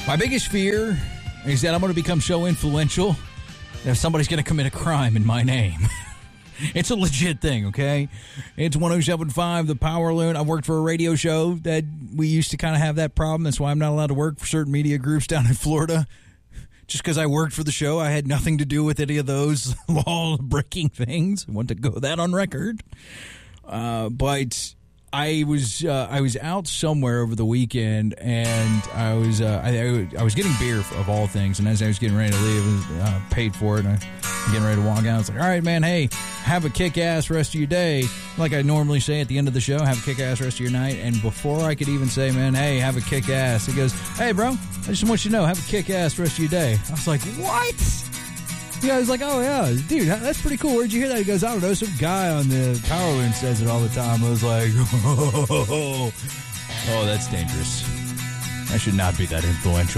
My biggest fear is that I'm going to become so influential that somebody's going to commit a crime in my name. It's a legit thing, okay? It's 107.5, The Power Loon. I've worked for a radio show that we used to kind of have that problem. That's why I'm not allowed to work for certain media groups down in Florida. Just because I worked for the show, I had nothing to do with any of those law-breaking things. I want to go that on record. But I was out somewhere over the weekend, and I was getting beer of all things. And as I was getting ready to leave, I was paid for it. And I was getting ready to walk out. I was like, "All right, man. Hey, have a kick-ass rest of your day." Like I normally say at the end of the show, "Have a kick-ass rest of your night." And before I could even say, "Man, hey, have a kick-ass," he goes, "Hey, bro, I just want you to know, have a kick-ass rest of your day." I was like, "What?" Yeah, I was like, "Oh, yeah, dude, that's pretty cool. Where'd you hear that?" He goes, "I don't know. Some guy on the Power Loon says it all the time." I was like, oh, that's dangerous. I should not be that influential.